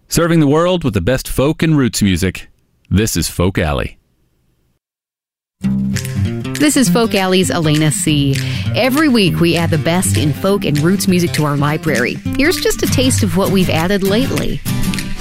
Serving the world with the best folk and roots music. This is Folk Alley. This is Folk Alley's Elena C. Every week we add the best in folk and roots music to our library. Here's just a taste of what we've added lately.